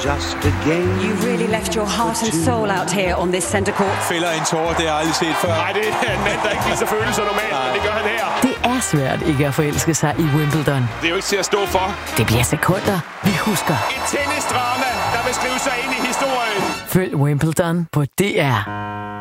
just a game. You really left your heart and soul out here on this center court. Fælder en tårer, det har jeg aldrig set før. Nej, det er en mand, der ikke viser følelser normalt, men det gør han her. Det er svært ikke at forelske sig i Wimbledon. Det er jo ikke til at stå for. Det bliver sekunder, vi husker. Et tennisdrama, der vil skrive sig ind i historien. Følg Wimbledon på DR.